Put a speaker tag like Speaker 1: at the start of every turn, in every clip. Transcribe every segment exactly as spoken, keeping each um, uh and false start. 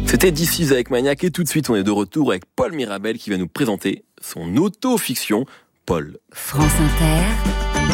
Speaker 1: C'était This Is avec Maniac et tout de suite on est de retour avec Paul Mirabel qui va nous présenter son auto-fiction. Paul.
Speaker 2: France Inter,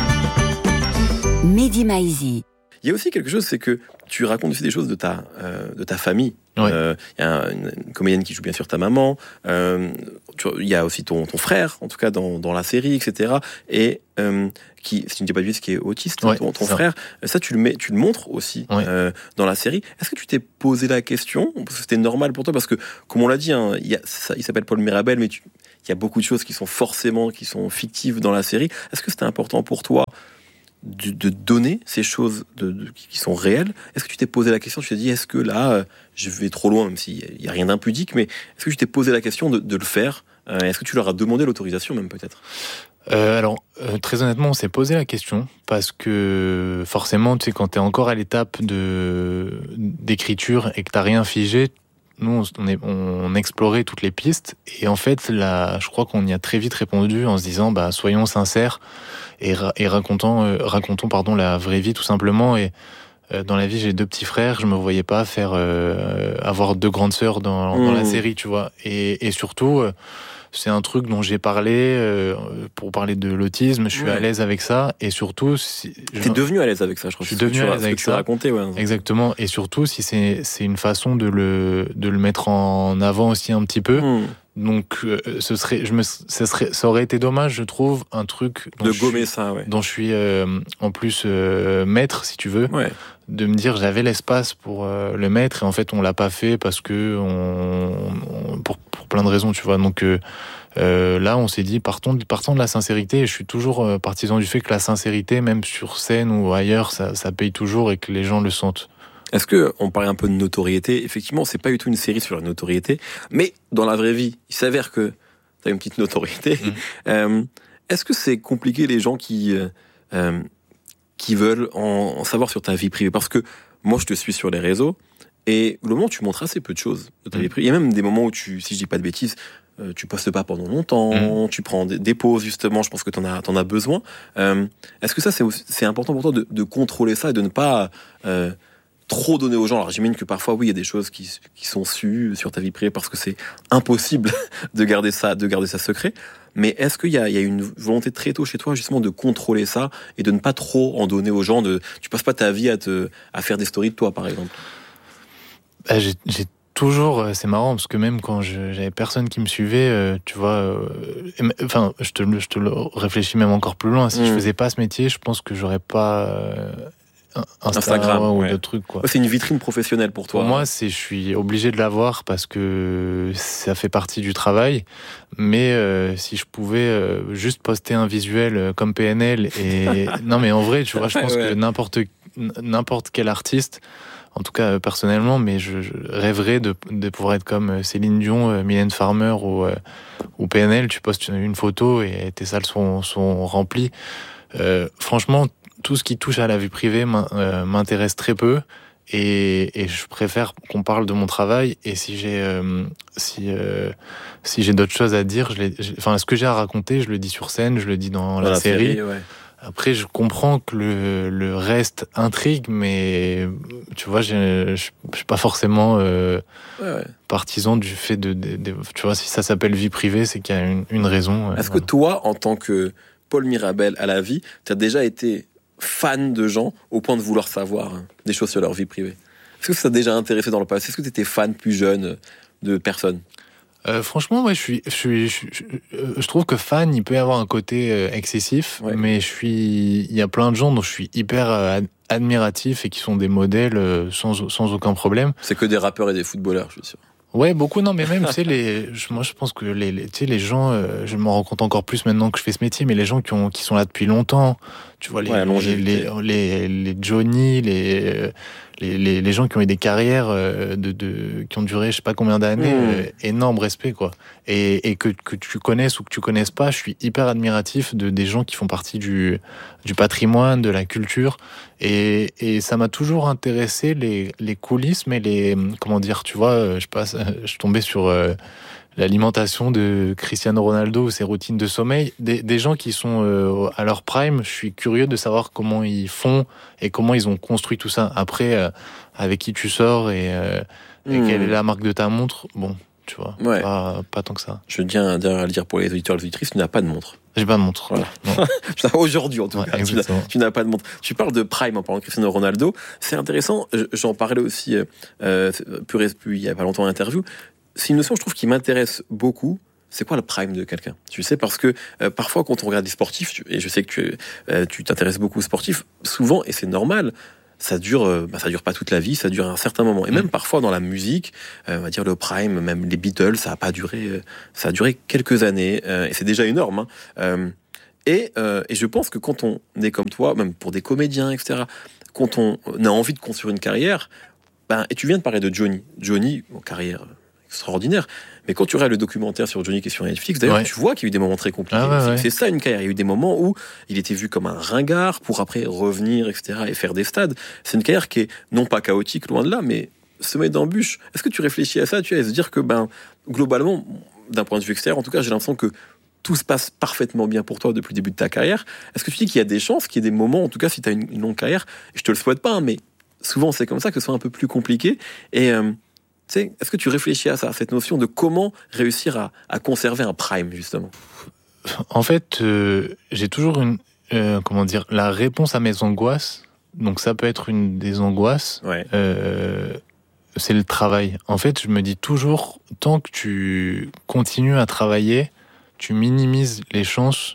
Speaker 2: Mehdi Maizi.
Speaker 1: Il y a aussi quelque chose, c'est que tu racontes aussi des choses de ta, euh, de ta famille.
Speaker 3: Ouais.
Speaker 1: Euh, il y a une, une comédienne qui joue bien sûr ta maman. Euh, tu, il y a aussi ton, ton frère, en tout cas dans, dans la série, et cetera. Et euh, qui, si tu ne dis pas de bêtises, qui est autiste,
Speaker 3: ouais,
Speaker 1: ton, ton
Speaker 3: ça.
Speaker 1: frère. Ça, tu le mets, tu le montres aussi
Speaker 3: Ouais.
Speaker 1: euh, dans la série. Est-ce que tu t'es posé la question, parce que c'était normal pour toi, parce que comme on l'a dit, hein, il, y a, ça, il s'appelle Paul Mirabel, mais tu, il y a beaucoup de choses qui sont forcément, qui sont fictives dans la série. Est-ce que c'était important pour toi de, de donner ces choses de, de, qui sont réelles? Est-ce que tu t'es posé la question, tu t'es dit, est-ce que là, euh, je vais trop loin, même s'il n'y a rien d'impudique, mais est-ce que tu t'es posé la question de, de le faire? euh, Est-ce que tu leur as demandé l'autorisation même peut-être?
Speaker 3: Euh, alors, euh, très honnêtement, on s'est posé la question parce que forcément, tu sais, quand t'es encore à l'étape de d'écriture et que t'as rien figé, nous, on, est, on explorait toutes les pistes et en fait, là, je crois qu'on y a très vite répondu en se disant, bah, soyons sincères et, et racontons, euh, racontons, pardon, la vraie vie tout simplement. Et euh, dans la vie, j'ai deux petits frères, je me voyais pas faire euh, avoir deux grandes sœurs dans, mmh. dans la série, tu vois. Et, et surtout. Euh, C'est un truc dont j'ai parlé euh, pour parler de l'autisme. Je suis ouais. à l'aise avec ça et surtout, si,
Speaker 1: t'es devenu à l'aise avec ça, je crois.
Speaker 3: Je suis devenu à l'aise avec ça.
Speaker 1: Raconté, ouais.
Speaker 3: Exactement. Et surtout, si c'est c'est une façon de le de le mettre en avant aussi un petit peu. Mm. Donc, euh, ce serait, je me, ça serait, ça aurait été dommage, je trouve, un truc dont
Speaker 1: de
Speaker 3: je
Speaker 1: gommer
Speaker 3: suis,
Speaker 1: ça, ouais.
Speaker 3: dont je suis euh, en plus euh, maître, si tu veux.
Speaker 1: Ouais.
Speaker 3: De me dire j'avais l'espace pour euh, le mettre et en fait on l'a pas fait parce que on, on, pour pour plein de raisons, tu vois. Donc euh, euh, là on s'est dit partons partons de la sincérité et je suis toujours euh, partisan du fait que la sincérité, même sur scène ou ailleurs, ça ça paye toujours et que les gens le sentent.
Speaker 1: Est-ce que on parlait un peu de notoriété? Effectivement, c'est pas du tout une série sur la notoriété, mais dans la vraie vie, il s'avère que t'as une petite notoriété. Mmh. Euh, est-ce que c'est compliqué les gens qui euh, qui veulent en, en savoir sur ta vie privée? Parce que moi, je te suis sur les réseaux et le moment où tu montres assez peu de choses de ta mmh. vie privée. Il y a même des moments où tu, si je dis pas de bêtises, euh, tu postes pas pendant longtemps, mmh. tu prends des, des pauses justement. Je pense que t'en as, t'en as besoin. Euh, est-ce que ça, c'est, c'est important pour toi de, de contrôler ça et de ne pas euh, trop donner aux gens? Alors j'imagine que parfois, oui, il y a des choses qui, qui sont sues sur ta vie privée parce que c'est impossible de garder ça, de garder ça secret. Mais est-ce qu'il y a, il y a une volonté très tôt chez toi justement de contrôler ça et de ne pas trop en donner aux gens? De, tu passes pas ta vie à te, à faire des stories de toi, par exemple.
Speaker 3: Bah, j'ai, j'ai toujours, c'est marrant parce que même quand je, j'avais personne qui me suivait, euh, tu vois, euh, enfin, je te, je te le réfléchis même encore plus loin. Si mmh. je faisais pas ce métier, je pense que j'aurais pas. Euh, Insta,
Speaker 1: Instagram
Speaker 3: ou
Speaker 1: ouais.
Speaker 3: d'autres trucs quoi.
Speaker 1: Ouais, c'est une vitrine professionnelle pour toi.
Speaker 3: Pour moi, c'est je suis obligé de l'avoir parce que ça fait partie du travail. Mais euh, si je pouvais euh, juste poster un visuel euh, comme P N L et non mais en vrai, tu vois, je pense ouais. que n'importe n'importe quel artiste, en tout cas euh, personnellement, mais je, je rêverais de de pouvoir être comme Céline Dion, euh, Mylène Farmer ou euh, ou P N L. Tu postes une, une photo et tes salles sont sont remplies. Euh, franchement. Tout ce qui touche à la vie privée m'intéresse très peu et, et je préfère qu'on parle de mon travail. Et si j'ai euh, si euh, si j'ai d'autres choses à dire, je les, je, enfin ce que j'ai à raconter, je le dis sur scène, je le dis dans, dans la, la série. série ouais. Après, je comprends que le, le reste intrigue, mais tu vois, je, je, je suis pas forcément euh, ouais, ouais. partisan du fait de, de, de, tu vois, si ça s'appelle vie privée, c'est qu'il y a une, une raison.
Speaker 1: Est-ce
Speaker 3: voilà.
Speaker 1: que toi, en tant que Paul Mirabel à la vie, tu as déjà été fan de gens au point de vouloir savoir hein, des choses sur leur vie privée? Est-ce que ça t'a déjà intéressé dans le passé? Est-ce que tu étais fan plus jeune de personnes?
Speaker 3: Euh, franchement, ouais, je suis, je suis, je, je, je trouve que fan, il peut y avoir un côté euh, excessif, ouais. mais je suis, il y a plein de gens dont je suis hyper euh, admiratif et qui sont des modèles euh, sans, sans aucun problème.
Speaker 1: C'est que des rappeurs et des footballeurs, je suis sûr.
Speaker 3: Ouais, beaucoup, non, mais même, tu sais, les, je, moi, je pense que les, les tu sais, les gens, euh, je m'en rends compte encore plus maintenant que je fais ce métier, mais les gens qui ont, qui sont là depuis longtemps, tu vois, les,
Speaker 1: ouais,
Speaker 3: les, les, les, les Johnny, les, les, les, les gens qui ont eu des carrières de, de, qui ont duré, je sais pas combien d'années, mmh. euh, énorme respect, quoi. Et, et que, que tu connaisses ou que tu connaisses pas, je suis hyper admiratif de, des gens qui font partie du, du patrimoine, de la culture. Et, et ça m'a toujours intéressé les, les coulisses, mais les, comment dire, tu vois, je passe, je tombais sur euh, l'alimentation de Cristiano Ronaldo ou ses routines de sommeil. Des, des gens qui sont euh, à leur prime, je suis curieux de savoir comment ils font et comment ils ont construit tout ça. Après, euh, avec qui tu sors et, euh, et
Speaker 1: Mmh.
Speaker 3: quelle est la marque de ta montre, bon, tu vois,
Speaker 1: Ouais.
Speaker 3: pas, pas tant que ça.
Speaker 1: Je tiens d'ailleurs à le dire pour les auditeurs et les auditrices, tu n'as pas de montre.
Speaker 3: J'ai pas de montre.
Speaker 1: Voilà.
Speaker 3: Non.
Speaker 1: Aujourd'hui, en tout
Speaker 3: Ouais,
Speaker 1: cas, tu n'as,
Speaker 3: exactement.
Speaker 1: tu n'as pas de montre. Tu parles de Prime en parlant de Cristiano Ronaldo. C'est intéressant. je- J'en parlais aussi euh, euh, plus, plus il y a pas longtemps en interview. C'est une notion, je trouve, qui m'intéresse beaucoup. C'est quoi le prime de quelqu'un? Tu sais, parce que euh, parfois, quand on regarde des sportifs, tu- et je sais que tu, euh, tu t'intéresses beaucoup aux sportifs, souvent, et c'est normal, ça dure, euh, bah, ça dure pas toute la vie, ça dure un certain moment. Et même parfois dans la musique, euh, on va dire le prime, même les Beatles, ça a pas duré, euh, ça a duré quelques années, euh, et c'est déjà énorme. Hein. Euh, et, euh, et je pense que quand on est comme toi, même pour des comédiens, et cetera, quand on a envie de construire une carrière, ben, et tu viens de parler de Johnny, Johnny, bon, carrière extraordinaire. Mais quand tu regardes le documentaire sur Johnny qui est sur Netflix, d'ailleurs,
Speaker 3: Ouais.
Speaker 1: tu vois qu'il y a eu des moments très compliqués.
Speaker 3: Ah ouais,
Speaker 1: c'est,
Speaker 3: ouais.
Speaker 1: c'est ça une carrière. Il y a eu des moments où il était vu comme un ringard pour après revenir, et cetera, et faire des stades. C'est une carrière qui est non pas chaotique, loin de là, mais semée d'embûches. Est-ce que tu réfléchis à ça, tu vois, à se dire que, ben, globalement, d'un point de vue extérieur, en tout cas, j'ai l'impression que tout se passe parfaitement bien pour toi depuis le début de ta carrière. Est-ce que tu dis qu'il y a des chances, qu'il y ait des moments, en tout cas, si tu as une, une longue carrière, et je te le souhaite pas, hein, mais souvent c'est comme ça, que ce soit un peu plus compliqué. Et euh, tu sais, est-ce que tu réfléchis à ça, à cette notion de comment réussir à, à conserver un prime, justement?
Speaker 3: En fait, euh, j'ai toujours une, euh, comment dire, la réponse à mes angoisses. Donc ça peut être une des angoisses.
Speaker 1: Ouais.
Speaker 3: Euh, c'est le travail. En fait, je me dis toujours, tant que tu continues à travailler, tu minimises les chances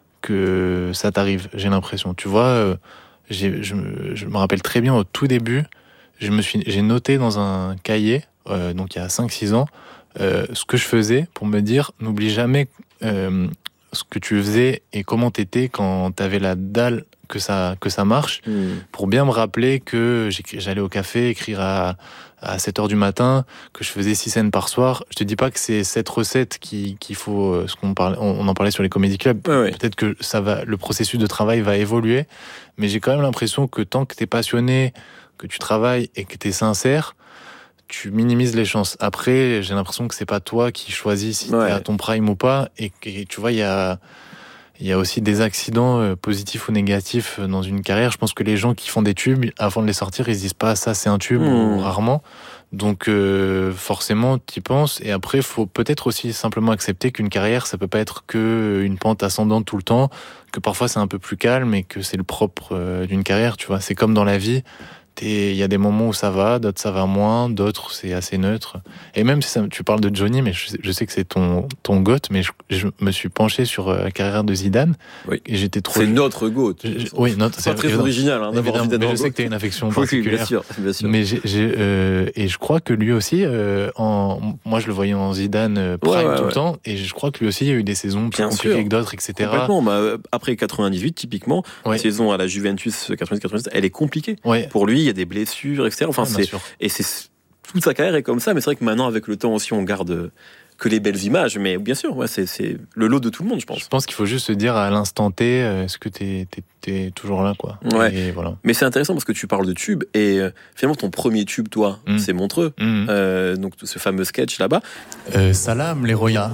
Speaker 3: que ça t'arrive. J'ai l'impression. Tu vois, euh, j'ai, je, me, je me rappelle très bien au tout début, je me suis, j'ai noté dans un cahier, euh, donc il y a cinq six ans, euh, ce que je faisais pour me dire, n'oublie jamais euh, ce que tu faisais et comment t'étais quand t'avais la dalle que ça, que ça marche,
Speaker 1: Mmh.
Speaker 3: pour bien me rappeler que j'allais au café écrire à, à sept heures du matin, que je faisais six scènes par soir. Je te dis pas que c'est cette recette qui, qu'il faut, ce qu'on parlait, on en parlait sur les comédie clubs.
Speaker 1: Ouais, ouais.
Speaker 3: Peut-être que ça va, le processus de travail va évoluer, mais j'ai quand même l'impression que tant que t'es passionné, que tu travailles et que t'es sincère, tu minimises les chances. Après, j'ai l'impression que c'est pas toi qui choisis si
Speaker 1: Ouais.
Speaker 3: t'es à ton prime ou pas, et que, tu vois, il y a, il y a aussi des accidents euh, positifs ou négatifs dans une carrière. Je pense que les gens qui font des tubes, avant de les sortir, ils se disent pas ça c'est un tube,
Speaker 1: Mmh.
Speaker 3: ou rarement. Donc euh, forcément, t'y penses. Et après, faut peut-être aussi simplement accepter qu'une carrière, ça peut pas être que une pente ascendante tout le temps, que parfois c'est un peu plus calme et que c'est le propre euh, d'une carrière. Tu vois, c'est comme dans la vie. Il y a des moments où ça va, d'autres ça va moins, d'autres c'est assez neutre. Et même si ça, tu parles de Johnny, mais je sais, je sais que c'est ton, ton goat, mais je, je me suis penché sur la carrière de Zidane.
Speaker 1: Oui.
Speaker 3: Et j'étais trop.
Speaker 1: C'est notre goat.
Speaker 3: Je- je- oui, notre,
Speaker 1: C'est pas très original, hein, d'avoir
Speaker 3: évidemment,
Speaker 1: envie d'être
Speaker 3: mais
Speaker 1: dans
Speaker 3: je
Speaker 1: le
Speaker 3: sais
Speaker 1: goat.
Speaker 3: que tu as une affection
Speaker 1: Oui,
Speaker 3: particulière.
Speaker 1: bien sûr, bien sûr.
Speaker 3: Mais j'ai, j'ai, euh, et je crois que lui aussi, euh, en, moi je le voyais en Zidane euh, prime
Speaker 1: Ouais, ouais,
Speaker 3: tout
Speaker 1: ouais.
Speaker 3: le temps, et je crois que lui aussi il y a eu des saisons plus
Speaker 1: Bien
Speaker 3: compliquées
Speaker 1: sûr.
Speaker 3: que d'autres, et cetera.
Speaker 1: Complètement. Bah, après quatre-vingt-dix-huit, typiquement,
Speaker 3: Ouais.
Speaker 1: la saison à la Juventus quatre-vingt-dix quatre-vingt-dix, elle est compliquée.
Speaker 3: Ouais.
Speaker 1: Pour lui, il y a des blessures, et cetera. Enfin,
Speaker 3: Ouais, bien
Speaker 1: c'est,
Speaker 3: sûr.
Speaker 1: et c'est, toute sa carrière est comme ça, mais c'est vrai que maintenant, avec le temps aussi, on garde que les belles images. Mais bien sûr, ouais, c'est, c'est le lot de tout le monde, je pense.
Speaker 3: Je pense qu'il faut juste se dire à l'instant T, euh, est-ce que t'es, t'es, t'es toujours là, quoi.
Speaker 1: Ouais.
Speaker 3: Et voilà.
Speaker 1: Mais c'est intéressant parce que tu parles de tube, et euh, finalement, ton premier tube, toi,
Speaker 3: Mm.
Speaker 1: c'est Montreux.
Speaker 3: Mmh.
Speaker 1: Euh, donc, ce fameux sketch là-bas.
Speaker 3: Euh, salam les Roya.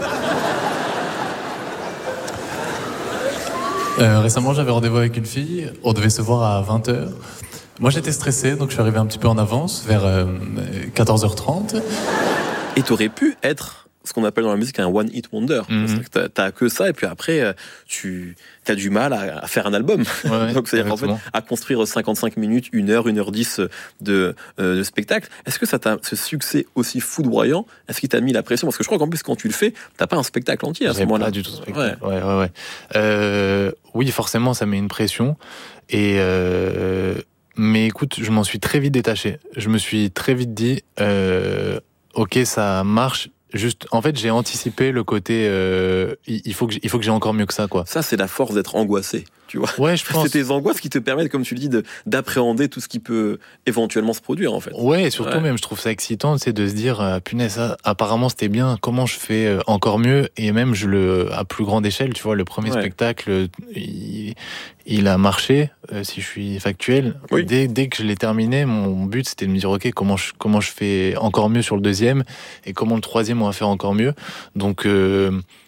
Speaker 4: Euh, récemment, j'avais rendez-vous avec une fille. On devait se voir à vingt heures. Moi, j'étais stressé, donc je suis arrivé un petit peu en avance, vers euh, quatorze heures trente.
Speaker 1: Et t'aurais pu être ce qu'on appelle dans la musique un one hit wonder.
Speaker 3: Mhm.
Speaker 1: C'est-à-dire que t'as, t'as que ça, et puis après, euh, tu as du mal à, à faire un album.
Speaker 3: Ouais, ouais,
Speaker 1: Donc, c'est-à-dire qu'en fait,
Speaker 3: exactement.
Speaker 1: à construire cinquante-cinq minutes, une heure, une heure dix de, euh, de spectacle. Est-ce que ça t'a, ce succès aussi foudroyant, est-ce qu'il t'a mis la pression? Parce que je crois qu'en plus, quand tu le fais, t'as pas un spectacle entier à ce
Speaker 3: J'ai
Speaker 1: moment-là.
Speaker 3: pas du tout ce spectacle. Ouais, ouais, ouais. Euh, oui, forcément, ça met une pression. Et euh, mais écoute, je m'en suis très vite détaché. Je me suis très vite dit, euh, ok, ça marche. Juste, en fait, j'ai anticipé le côté, euh, il il faut que, j'- il faut que j'ai encore mieux que ça, quoi.
Speaker 1: Ça, c'est la force d'être angoissé, tu vois.
Speaker 3: Ouais, je pense.
Speaker 1: C'est tes angoisses qui te permettent, comme tu le dis, de, d'appréhender tout ce qui peut éventuellement se produire, en fait.
Speaker 3: Ouais, et surtout
Speaker 1: Ouais.
Speaker 3: même, je trouve ça excitant, c'est de se dire, euh, punaise, ça, apparemment c'était bien, comment je fais euh, encore mieux, et même je le, à plus grande échelle, tu vois, le premier
Speaker 1: Ouais.
Speaker 3: spectacle, il, il a marché, euh, si je suis factuel.
Speaker 1: Oui.
Speaker 3: Dès, dès que je l'ai terminé, mon but c'était de me dire, ok, comment je, comment je fais encore mieux sur le deuxième, et comment le troisième on va faire encore mieux. Donc, euh,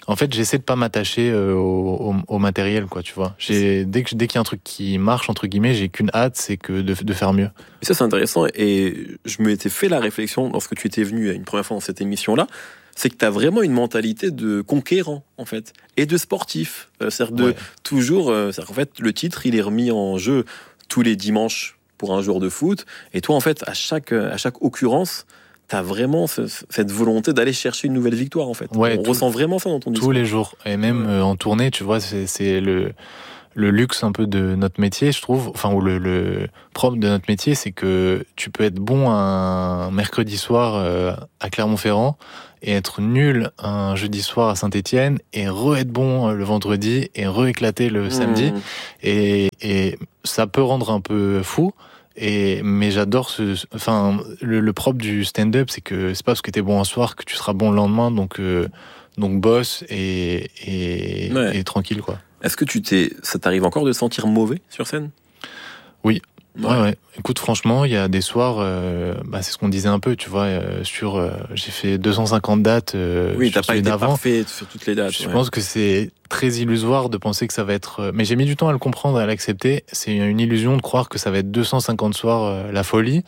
Speaker 3: En fait, j'essaie de pas m'attacher euh, au, au, au matériel, quoi, tu vois. J'ai, dès que, dès qu'il y a un truc qui marche, entre guillemets, j'ai qu'une hâte, c'est que de, de faire mieux.
Speaker 1: Et ça, c'est intéressant. Et je m'étais fait la réflexion lorsque tu étais venu une première fois dans cette émission-là. C'est que tu as vraiment une mentalité de conquérant, en fait, et de sportif. Euh, c'est-à-dire de
Speaker 3: Ouais.
Speaker 1: toujours. Euh, c'est-à-dire qu'en fait, le titre, il est remis en jeu tous les dimanches pour un jour de foot. Et toi, en fait, à chaque, à chaque occurrence, t'as vraiment ce, cette volonté d'aller chercher une nouvelle victoire, en fait.
Speaker 3: Ouais,
Speaker 1: On
Speaker 3: tout,
Speaker 1: ressent vraiment ça dans ton discours.
Speaker 3: tous les jours. Et même
Speaker 1: Ouais.
Speaker 3: euh, en tournée, tu vois, c'est, c'est le, le luxe un peu de notre métier, je trouve. Enfin, ou le, le propre de notre métier, c'est que tu peux être bon un mercredi soir euh, à Clermont-Ferrand et être nul un jeudi soir à Saint-Étienne et re-être bon le vendredi et re-éclater le samedi.
Speaker 1: Mmh.
Speaker 3: Et, et ça peut rendre un peu fou. Et, mais j'adore ce, enfin, le, le propre du stand-up, c'est que c'est pas parce que t'es bon un soir que tu seras bon le lendemain, donc, euh, donc bosse et, et,
Speaker 1: Ouais.
Speaker 3: et tranquille, quoi.
Speaker 1: Est-ce que tu t'es, ça t'arrive encore de te sentir mauvais sur scène?
Speaker 3: Oui. Ouais, ouais. Écoute, franchement, il y a des soirs, euh, bah, c'est ce qu'on disait un peu, tu vois, euh, sur, euh, j'ai fait deux cent cinquante dates, euh,
Speaker 1: Oui, t'as
Speaker 3: sur
Speaker 1: pas
Speaker 3: celui
Speaker 1: été
Speaker 3: d'avant.
Speaker 1: parfait sur toutes les dates.
Speaker 3: Je
Speaker 1: ouais.
Speaker 3: pense que c'est très illusoire de penser que ça va être, mais j'ai mis du temps à le comprendre et à l'accepter. C'est une illusion de croire que ça va être deux cent cinquante soirs, euh, la folie.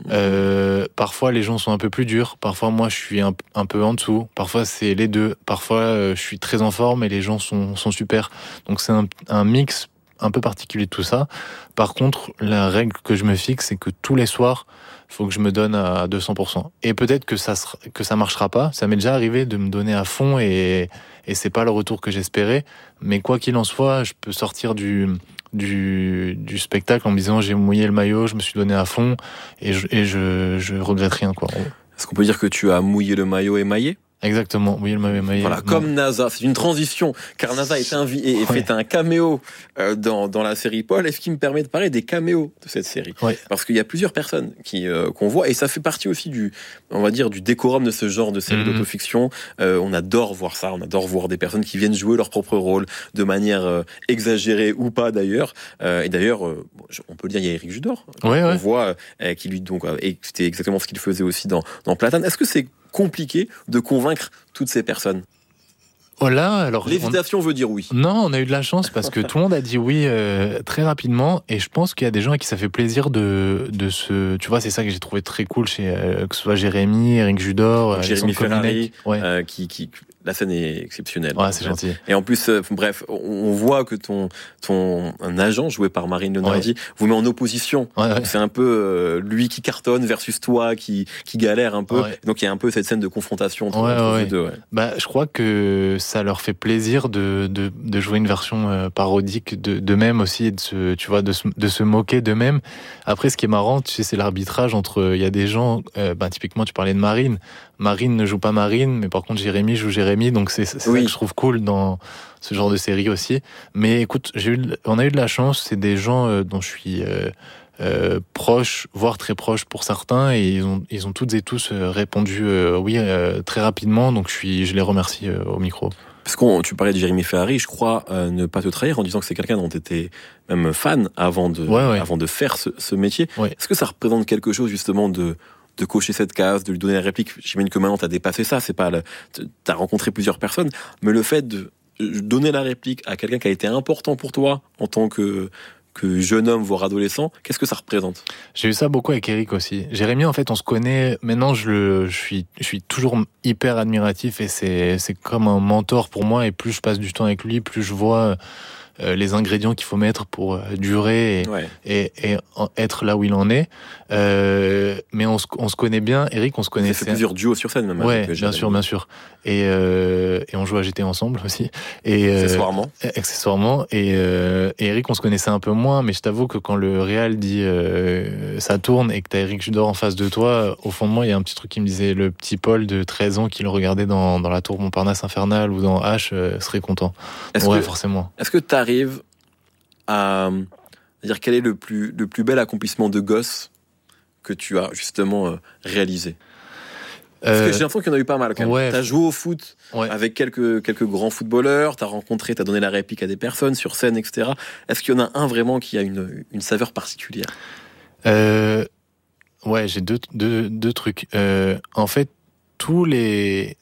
Speaker 3: Euh, parfois les gens sont un peu plus durs, parfois moi je suis un, un peu en dessous, parfois c'est les deux, parfois euh, je suis très en forme et les gens sont, sont super. Donc c'est un, un mix un peu particulier de tout ça. Par contre, la règle que je me fixe, c'est que tous les soirs, il faut que je me donne à deux cents pour cent. Et peut-être que ça sera, que ça marchera pas. Ça m'est déjà arrivé de me donner à fond et, et c'est pas le retour que j'espérais. Mais quoi qu'il en soit, je peux sortir du, du, du spectacle en me disant j'ai mouillé le maillot, je me suis donné à fond et je, et je, je regrette rien, quoi.
Speaker 1: Est-ce qu'on peut dire que tu as mouillé le maillot émaillé?
Speaker 3: Exactement, mouillé le maillot émaillé.
Speaker 1: Voilà,
Speaker 3: Non.
Speaker 1: comme NASA, c'est une transition, car NASA est invi- et, et
Speaker 3: Ouais.
Speaker 1: fait un caméo euh, dans, dans la série Paul, et ce qui me permet de parler des caméos de cette série.
Speaker 3: Ouais.
Speaker 1: Parce qu'il y a plusieurs personnes qui euh, qu'on voit, et ça fait partie aussi du, on va dire, du décorum de ce genre de série
Speaker 3: Mhm.
Speaker 1: d'autofiction. Euh, on adore voir ça, on adore voir des personnes qui viennent jouer leur propre rôle de manière euh, exagérée ou pas d'ailleurs. Euh, et d'ailleurs, euh, bon, je- on peut le dire, il y a Éric Judor.
Speaker 3: Ouais,
Speaker 1: On
Speaker 3: ouais.
Speaker 1: voit euh, qui lui donc, euh, et c'était exactement ce qu'il faisait aussi dans, dans Platane. Est-ce que c'est compliqué de convaincre toutes ces personnes?
Speaker 3: Oh là, alors. on-
Speaker 1: L'évitation veut dire oui.
Speaker 3: Non, on a eu de la chance parce que tout le monde a dit oui euh, très rapidement et je pense qu'il y a des gens à qui ça fait plaisir de, de se... Tu vois, c'est ça que j'ai trouvé très cool chez euh, que ce soit Jérémy, Éric Judor,
Speaker 1: Donc, Jérémy
Speaker 3: Alexandre
Speaker 1: Ferrari,
Speaker 3: Cominec. Ouais,
Speaker 1: euh, qui, qui, la scène est exceptionnelle.
Speaker 3: ouais, c'est gentil.
Speaker 1: Et en plus, euh, bref, on, on voit que ton, ton un agent joué par Marine Lenardi vous met en opposition.
Speaker 3: Ouais, ouais.
Speaker 1: Donc, c'est un peu euh, lui qui cartonne versus toi qui, qui galère un peu.
Speaker 3: Ouais.
Speaker 1: Donc il y a un peu cette scène de confrontation entre,
Speaker 3: Ouais,
Speaker 1: entre
Speaker 3: ouais.
Speaker 1: vous deux. Ouais.
Speaker 3: Bah, je crois que ça leur fait plaisir de, de, de jouer une version euh, parodique de, d'eux-mêmes aussi, et de se, tu vois, de se, de se moquer d'eux-mêmes. Après, ce qui est marrant, tu sais, c'est l'arbitrage entre, il y a des gens, euh, bah, typiquement, tu parlais de Marine. Marine ne joue pas Marine, mais par contre, Jérémy joue Jérémy, donc c'est, c'est
Speaker 1: Oui.
Speaker 3: ça que je trouve cool dans ce genre de série aussi. Mais écoute, j'ai eu, de- on a eu de la chance, c'est des gens euh, dont je suis, euh, Euh, proches, voire très proches pour certains, et ils ont, ils ont toutes et tous euh, répondu euh, oui euh, très rapidement, donc je, suis, je les remercie euh, au micro.
Speaker 1: Parce que tu parlais de Jérémy Ferrari, je crois euh, ne pas te trahir en disant que c'est quelqu'un dont tu étais même fan avant de,
Speaker 3: Ouais, ouais.
Speaker 1: avant de faire ce, ce métier.
Speaker 3: Ouais.
Speaker 1: Est-ce que ça représente quelque chose justement de, de cocher cette case, de lui donner la réplique? J'imagine que maintenant tu as dépassé ça, c'est pas le, t'as rencontré plusieurs personnes, mais le fait de donner la réplique à quelqu'un qui a été important pour toi en tant que que jeune homme, voire adolescent, qu'est-ce que ça représente?
Speaker 3: J'ai eu ça beaucoup avec Eric aussi. Jérémy, en fait, on se connaît. Maintenant, je le, je suis, je suis toujours hyper admiratif et c'est, c'est comme un mentor pour moi. Et plus je passe du temps avec lui, plus je vois euh, les ingrédients qu'il faut mettre pour euh, durer et,
Speaker 1: Ouais.
Speaker 3: et, et en- être là où il en est. Euh, mais on se, on se connaît bien. Eric, on se
Speaker 1: Vous avez fait
Speaker 3: connaissait.
Speaker 1: plusieurs duos sur scène même.
Speaker 3: Ouais,
Speaker 1: avec
Speaker 3: bien
Speaker 1: Jérémy.
Speaker 3: sûr, bien sûr. Et, euh, et on joue à G T ensemble aussi. Et, euh,
Speaker 1: Accessoirement.
Speaker 3: Accessoirement. Et, euh, et Eric, on se connaissait un peu moins, mais je t'avoue que quand le Real dit euh, ça tourne et que t'as Eric Judor en face de toi, au fond de moi, il y a un petit truc qui me disait le petit Paul de treize ans qui le regardait dans, dans la tour Montparnasse infernale ou dans H euh, serait content.
Speaker 1: Est-ce
Speaker 3: Ouais,
Speaker 1: que
Speaker 3: forcément.
Speaker 1: Est-ce que tu arrives à dire quel est le plus, le plus bel accomplissement de gosse que tu as justement euh, réalisé? Parce que
Speaker 3: Euh,
Speaker 1: j'ai l'impression qu'il y en a eu pas mal quand même.
Speaker 3: ouais.
Speaker 1: T'as joué au foot
Speaker 3: ouais.
Speaker 1: avec quelques, quelques grands footballeurs, t'as rencontré, t'as donné la réplique à des personnes sur scène, et cetera. Est-ce qu'il y en a un vraiment qui a une, une saveur particulière?
Speaker 3: Euh, ouais, j'ai deux, deux, deux trucs. Euh, en fait, tous les,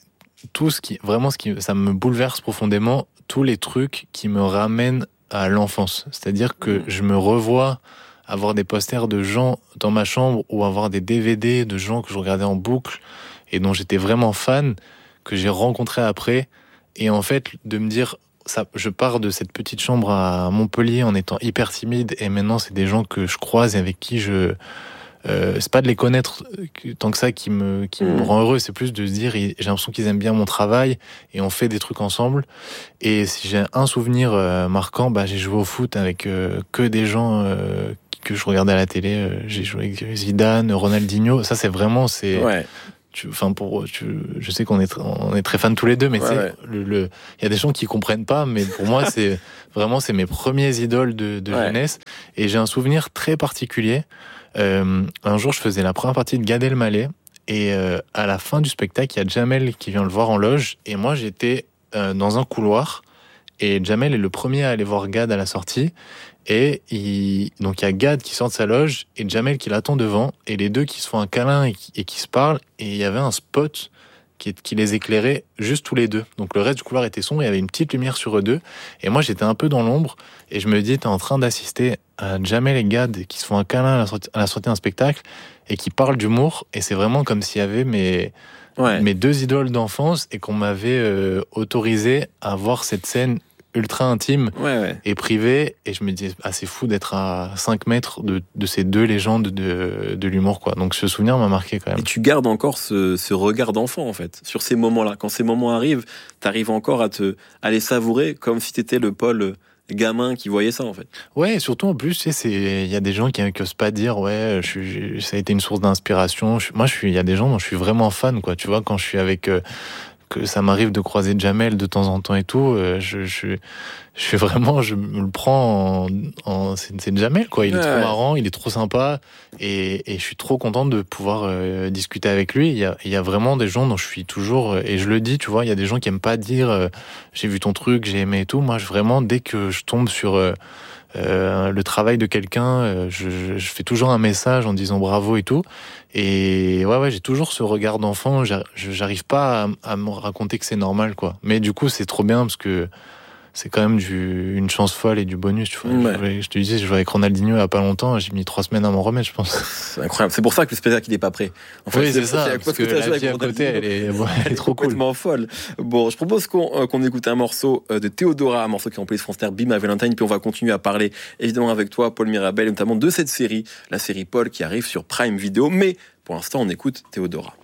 Speaker 3: tout ce qui, vraiment, ce qui, ça me bouleverse profondément, tous les trucs qui me ramènent à l'enfance. C'est-à-dire que je me revois avoir des posters de gens dans ma chambre ou avoir des D V D de gens que je regardais en boucle et dont j'étais vraiment fan, que j'ai rencontrés après. Et en fait, de me dire, ça, je pars de cette petite chambre à Montpellier en étant hyper timide et maintenant c'est des gens que je croise et avec qui je... Euh, c'est pas de les connaître tant que ça qui me qui me rend heureux, c'est plus de se dire j'ai l'impression qu'ils aiment bien mon travail et on fait des trucs ensemble. Et si j'ai un souvenir euh, marquant, bah j'ai joué au foot avec euh, que des gens euh, que je regardais à la télé. Euh, j'ai joué avec Zidane, Ronaldinho. Ça c'est vraiment c'est.
Speaker 1: Ouais.
Speaker 3: Tu, enfin pour tu, je sais qu'on est on est très fans tous les deux, mais ouais, tu sais ouais. le le il y a des gens qui comprennent pas, mais pour moi c'est vraiment c'est mes premiers idoles de, de ouais. jeunesse. Et j'ai un souvenir très particulier. Euh, un jour, je faisais la première partie de Gad Elmaleh et euh, à la fin du spectacle, il y a Jamel qui vient le voir en loge et moi, j'étais euh, dans un couloir et Jamel est le premier à aller voir Gad à la sortie et il... donc il y a Gad qui sort de sa loge et Jamel qui l'attend devant et les deux qui se font un câlin et qui, et qui se parlent et il y avait un spot qui, qui les éclairait juste tous les deux. Donc le reste du couloir était sombre, il y avait une petite lumière sur eux deux et moi j'étais un peu dans l'ombre et je me dis t'es en train d'assister à Jamel et Gad qui se font un câlin à la sortie, à la sortie d'un spectacle et qui parlent d'humour et c'est vraiment comme s'il y avait mes, ouais. mes deux idoles d'enfance et qu'on m'avait euh, autorisé à voir cette scène ultra intime ouais, ouais. et privée et je me disais ah, c'est fou d'être à cinq mètres de, de ces deux légendes de, de l'humour quoi. Donc ce souvenir m'a marqué quand même.
Speaker 1: Et tu gardes encore ce, ce regard d'enfant en fait sur ces moments-là. Quand ces moments arrivent, t'arrives encore à, te, à les savourer comme si t'étais le Paul gamin qui voyait ça en fait.
Speaker 3: Ouais, et surtout en plus, tu sais, c'est il y a des gens qui n'osent pas dire ouais, je suis, ça a été une source d'inspiration. Je, moi, je suis, il y a des gens dont je suis vraiment fan quoi. Tu vois, quand je suis avec euh, que ça m'arrive de croiser Jamel de temps en temps et tout, euh, je, je, je suis vraiment, je me le prends en, en c'est, c'est Jamel quoi. Il est ouais. trop marrant, il est trop sympa et, et je suis trop content de pouvoir euh, discuter avec lui. Il y a, il y a vraiment des gens dont je suis toujours et je le dis, tu vois, il y a des gens qui aiment pas dire euh, j'ai vu ton truc, j'ai aimé et tout. Moi, je vraiment dès que je tombe sur euh, Euh, le travail de quelqu'un, euh, je, je, je fais toujours un message en disant bravo et tout. Et ouais, ouais, j'ai toujours ce regard d'enfant. J'arrive pas à, à me raconter que c'est normal, quoi. Mais du coup, c'est trop bien parce que c'est quand même du, une chance folle et du bonus, tu vois. Ouais. Je, je te disais, je jouais avec Ronaldinho il y a pas longtemps, j'ai mis trois semaines à m'en remettre, je pense.
Speaker 1: C'est incroyable. C'est pour ça que le spectacle, il est pas prêt.
Speaker 3: En fait, oui, c'est, c'est ça. Parce, parce que, que la vie à côté, elle est, bon, elle est trop
Speaker 1: complètement
Speaker 3: cool.
Speaker 1: folle. Bon, je propose qu'on, euh, qu'on écoute un morceau de Théodora, un morceau qui est en place France Inter, Be My Valentine, puis on va continuer à parler, évidemment, avec toi, Paul Mirabel, notamment de cette série, la série Paul, qui arrive sur Prime Video. Mais, pour l'instant, on écoute Théodora.